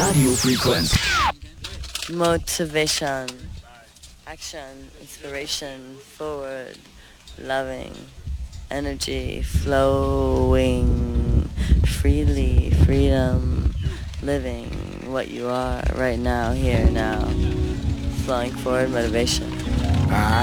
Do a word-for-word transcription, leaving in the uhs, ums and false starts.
Radiofrequenz. Motivation, action, inspiration, forward, loving, energy, flowing, freely, freedom, living what you are right now, here, now, flowing forward, motivation. Ah.